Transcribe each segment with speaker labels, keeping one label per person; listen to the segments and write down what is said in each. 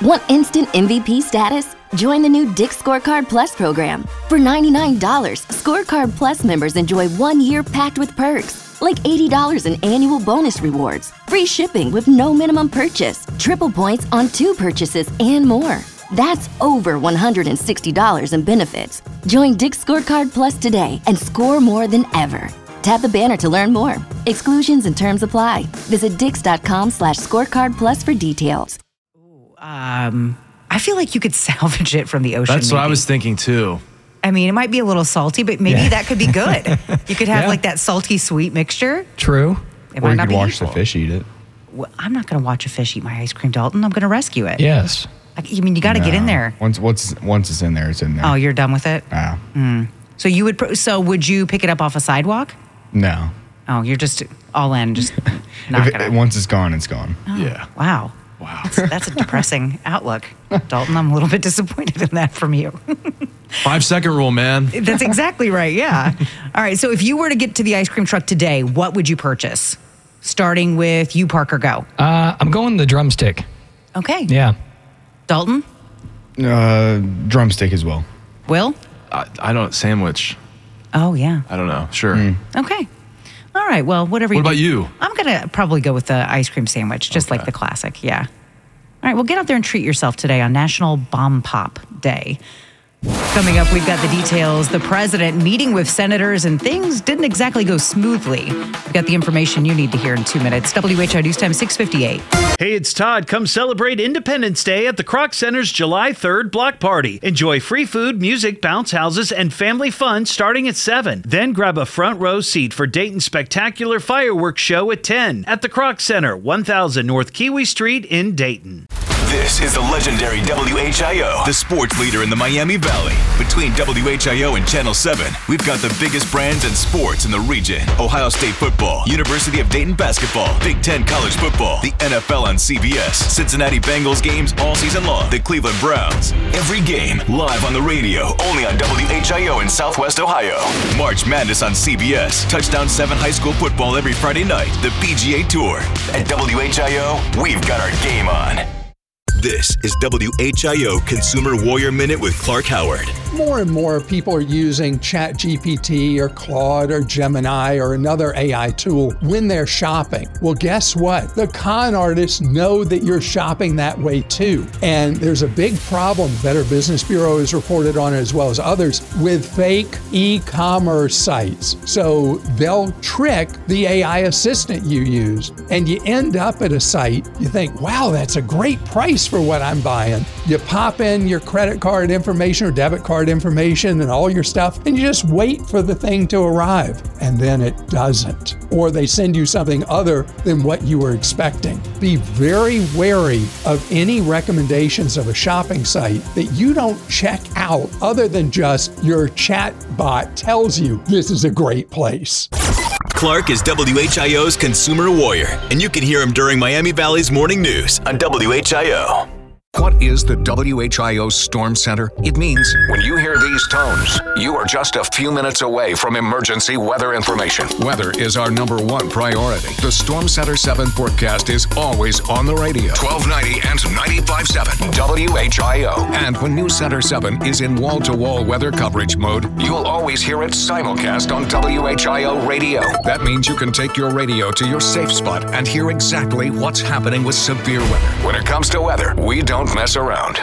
Speaker 1: Want instant MVP status? Join the new Dick's Scorecard Plus program. For $99, Scorecard Plus members enjoy 1 year packed with perks, like $80 in annual bonus rewards, free shipping with no minimum purchase, triple points on 2 purchases, and more. That's over $160 in benefits. Join Dick's Scorecard Plus today and score more than ever. Tap the banner to learn more. Exclusions and terms apply. Visit dix.com/scorecard plus for details.
Speaker 2: I feel like you could salvage it from the ocean.
Speaker 3: That's what I was thinking too.
Speaker 2: I mean, it might be a little salty, but maybe that could be good. You could have like that salty sweet mixture.
Speaker 4: True.
Speaker 2: It
Speaker 5: Or
Speaker 2: might
Speaker 5: you
Speaker 2: not
Speaker 5: could
Speaker 2: be
Speaker 5: watch
Speaker 2: evil.
Speaker 5: the fish eat it.
Speaker 2: Well, I'm not going to watch a fish eat my ice cream, Dalton. I'm going to rescue it.
Speaker 4: Yes.
Speaker 2: I mean, you got to get in there.
Speaker 5: Once it's in there, it's in there.
Speaker 2: Oh, you're done with it?
Speaker 5: Ah.
Speaker 2: So would you pick it up off a sidewalk?
Speaker 5: No.
Speaker 2: Oh, you're just all in, just not going to.
Speaker 5: Once it's gone, it's gone.
Speaker 3: Yeah.
Speaker 2: Wow. That's a depressing outlook. Dalton, I'm a little bit disappointed in that from you.
Speaker 3: 5-second rule, man.
Speaker 2: That's exactly right, yeah. All right, so if you were to get to the ice cream truck today, what would you purchase? Starting with you, Parker, go.
Speaker 4: I'm going the drumstick.
Speaker 2: Okay.
Speaker 4: Yeah.
Speaker 2: Dalton?
Speaker 5: Drumstick as well.
Speaker 2: Will?
Speaker 3: I don't sandwich.
Speaker 2: Oh, yeah.
Speaker 3: I don't know. Sure.
Speaker 2: Okay. All right, well, whatever you
Speaker 3: What about
Speaker 2: do.
Speaker 3: you?
Speaker 2: I'm going to probably go with the ice cream sandwich, just like the classic, yeah. All right, well, get out there and treat yourself today on National Bomb Pop Day. Coming up, we've got the details. The president meeting with senators, and things didn't exactly go smoothly. We've got the information you need to hear in 2 minutes. WHI News Time 6:58.
Speaker 6: Hey, it's Todd. Come celebrate Independence Day at the Kroc Center's July 3rd block party. Enjoy free food, music, bounce houses, and family fun starting at 7. Then grab a front row seat for Dayton's spectacular fireworks show at 10 at the Kroc Center, 1000 North Kiwi Street in Dayton.
Speaker 7: This is the legendary WHIO, the sports leader in the Miami Valley. Between WHIO and Channel 7, we've got the biggest brands and sports in the region. Ohio State football, University of Dayton basketball, Big Ten college football, the NFL on CBS, Cincinnati Bengals games all season long, the Cleveland Browns. Every game live on the radio, only on WHIO in Southwest Ohio. March Madness on CBS, Touchdown 7 high school football every Friday night, the PGA Tour. At WHIO, we've got our game on. This is WHIO Consumer Warrior Minute with Clark Howard.
Speaker 8: More and more people are using ChatGPT or Claude or Gemini or another AI tool when they're shopping. Well, guess what? The con artists know that you're shopping that way too. And there's a big problem, Better Business Bureau has reported on it as well as others, with fake e-commerce sites. So they'll trick the AI assistant you use, and you end up at a site, you think, wow, that's a great price for what I'm buying. You pop in your credit card information or debit card information and all your stuff, and you just wait for the thing to arrive, and then it doesn't. Or they send you something other than what you were expecting. Be very wary of any recommendations of a shopping site that you don't check out other than just your chat bot tells you this is a great place.
Speaker 7: Clark is WHIO's Consumer Warrior, and you can hear him during Miami Valley's morning news on WHIO.
Speaker 9: What is the WHIO Storm Center? It means when you hear these tones, you are just a few minutes away from emergency weather information. Weather is our #1 priority. The Storm Center 7 forecast is always on the radio. 1290 and 95.7 WHIO. And when News Center 7 is in wall-to-wall weather coverage mode, you'll always hear it simulcast on WHIO radio. That means you can take your radio to your safe spot and hear exactly what's happening with severe weather. When it comes to weather, we don't mess around.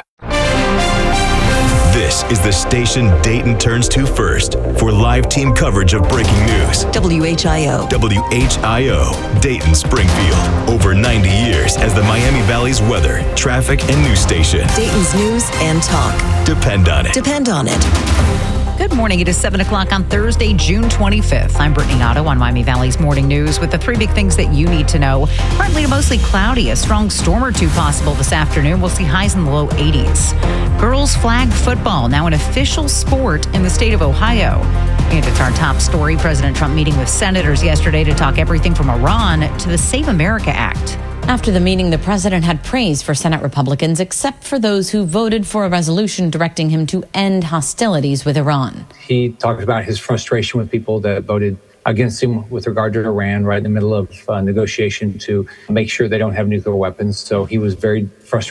Speaker 7: This is the station Dayton turns to first for live team coverage of breaking news.
Speaker 10: WHIO.
Speaker 7: WHIO, Dayton Springfield. Over 90 years as the Miami Valley's weather, traffic, and news station.
Speaker 10: Dayton's news and talk.
Speaker 7: Depend on it.
Speaker 10: Depend on it.
Speaker 2: Good morning. It is 7 o'clock on Thursday, June 25th. I'm Brittany Nato on Miami Valley's Morning News with the 3 big things that you need to know. Partly to mostly cloudy, a strong storm or two possible this afternoon. We'll see highs in the low 80s. Girls flag football, now an official sport in the state of Ohio. And it's our top story. President Trump meeting with senators yesterday to talk everything from Iran to the Save America Act.
Speaker 11: After the meeting, the president had praise for Senate Republicans, except for those who voted for a resolution directing him to end hostilities with Iran.
Speaker 12: He talked about his frustration with people that voted against him with regard to Iran right in the middle of negotiation to make sure they don't have nuclear weapons. So he was very frustrated